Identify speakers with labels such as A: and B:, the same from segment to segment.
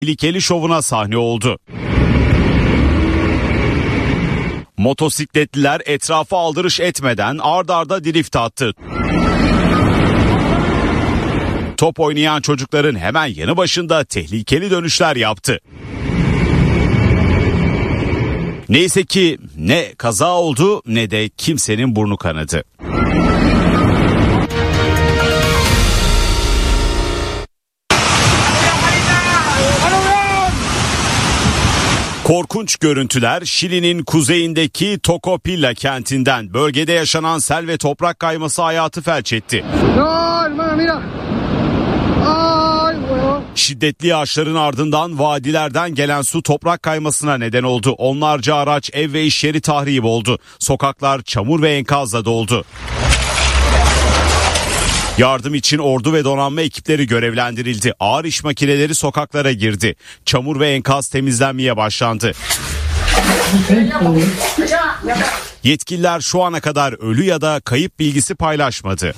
A: tehlikeli şovuna sahne oldu. Motosikletliler etrafa aldırış etmeden ard arda drift attı. Top oynayan çocukların hemen yanı başında tehlikeli dönüşler yaptı. Neyse ki ne kaza oldu ne de kimsenin burnu kanadı. Korkunç görüntüler Şili'nin kuzeyindeki Tocopilla kentinden. Bölgede yaşanan sel ve toprak kayması hayatı felç etti. Şiddetli yağışların ardından vadilerden gelen su toprak kaymasına neden oldu. Onlarca araç, ev ve iş yeri tahrip oldu. Sokaklar çamur ve enkazla doldu. Yardım için ordu ve donanma ekipleri görevlendirildi. Ağır iş makineleri sokaklara girdi. Çamur ve enkaz temizlenmeye başlandı. Yetkililer şu ana kadar ölü ya da kayıp bilgisi paylaşmadı.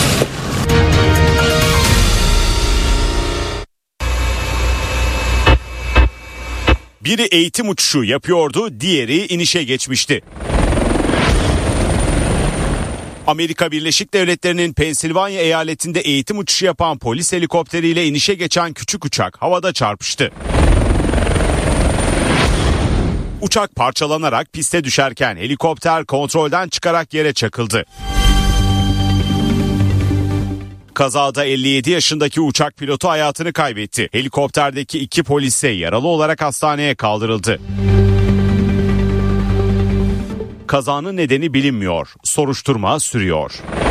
A: Biri eğitim uçuşu yapıyordu, diğeri inişe geçmişti. Amerika Birleşik Devletleri'nin Pensilvanya eyaletinde eğitim uçuşu yapan polis helikopteriyle inişe geçen küçük uçak havada çarpıştı. Uçak parçalanarak piste düşerken helikopter kontrolden çıkarak yere çakıldı. Kazada 57 yaşındaki uçak pilotu hayatını kaybetti. Helikopterdeki 2 polis ise yaralı olarak hastaneye kaldırıldı. Kazanın nedeni bilinmiyor. Soruşturma sürüyor.